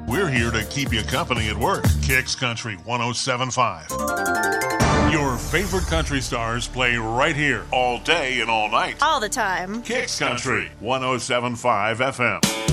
We're here to keep you company at work. Kicks Country 107.5. Your favorite country stars play right here all day and all night. All the time. Kicks Country 107.5 FM.